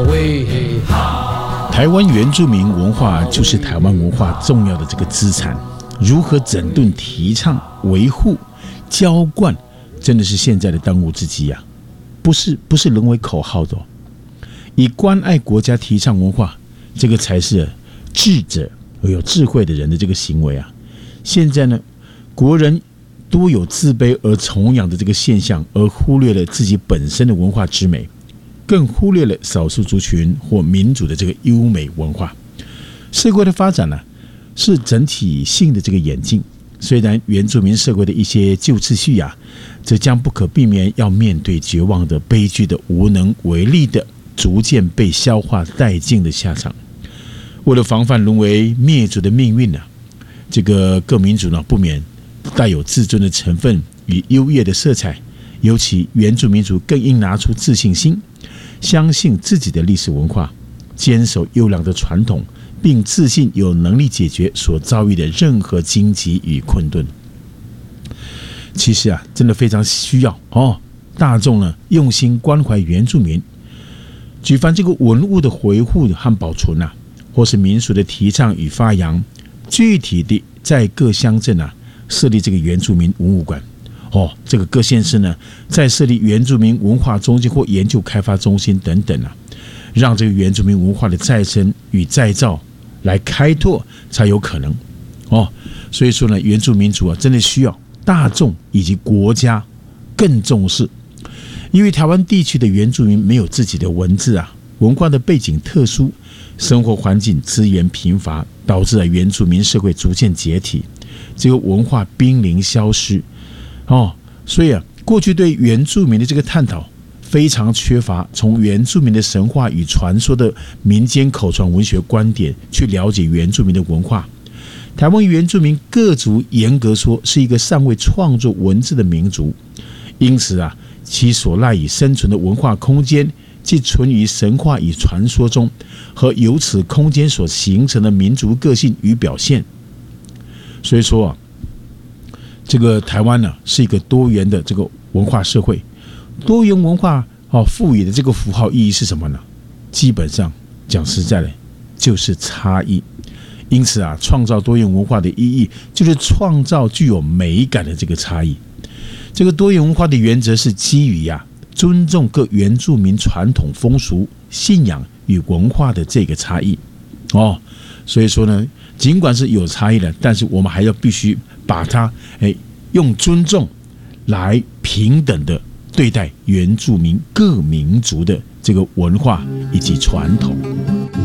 台湾原住民文化就是台湾文化重要的这个资产，如何整顿、提倡、维护、浇灌，真的是现在的当务之急啊！不是沦为口号的以关爱国家、提倡文化，这个才是智者和有智慧的人的这个行为啊！现在呢，国人多有自卑而崇仰的这个现象，而忽略了自己本身的文化之美，更忽略了少数族群或民族的这个优美文化。社会的发展呢，是整体性的这个演进。虽然原住民社会的一些旧秩序啊，这将不可避免要面对绝望的、悲剧的、无能为力的、逐渐被消化殆尽的下场。为了防范沦为灭族的命运呢，这个各民族呢不免带有自尊的成分与优越的色彩，尤其原住民族更应拿出自信心，相信自己的历史文化，坚守优良的传统，并自信有能力解决所遭遇的任何荆棘与困顿。其实啊，真的非常需要大众呢用心关怀原住民，举凡这个文物的维护和保存啊，或是民俗的提倡与发扬，具体的在各乡镇啊设立这个原住民文物馆。这个各县市呢，在设立原住民文化中心或研究开发中心等等啊，让这个原住民文化的再生与再造来开拓才有可能所以说呢，原住民族啊，真的需要大众以及国家更重视，因为台湾地区的原住民没有自己的文字啊，文化的背景特殊，生活环境资源贫乏，导致了原住民社会逐渐解体，这个文化濒临消失所以啊，过去对原住民的这个探讨非常缺乏从原住民的神话与传说的民间口传文学观点去了解原住民的文化。台湾原住民各族严格说是一个尚未创作文字的民族，因此啊，其所赖以生存的文化空间既存于神话与传说中，和由此空间所形成的民族个性与表现。所以说啊，这个台湾呢是一个多元的这个文化社会。多元文化赋予的这个符号意义是什么呢？基本上讲实在的，就是差异。因此啊，创造多元文化的意义就是创造具有美感的这个差异。这个多元文化的原则是基于尊重各原住民传统风俗、信仰与文化的这个差异所以说呢，尽管是有差异的，但是我们还要必须把它用尊重来平等的对待原住民各民族的这个文化以及传统。